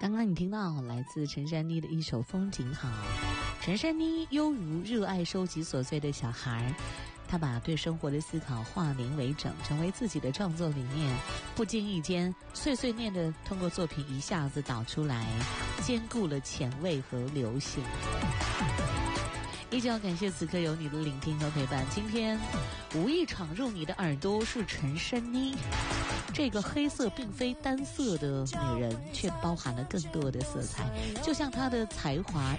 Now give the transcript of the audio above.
刚刚你听到来自陈珊妮的一首《风景好》。陈珊妮犹如热爱收集琐碎的小孩，她把对生活的思考化零为整，成为自己的创作理念。不经意间，碎碎念的通过作品一下子导出来，兼顾了前卫和流行。依旧感谢此刻有你的聆听和陪伴。今天无意闯入你的耳朵是陈珊妮。这个黑色并非单色的女人，却包含了更多的色彩，就像她的才华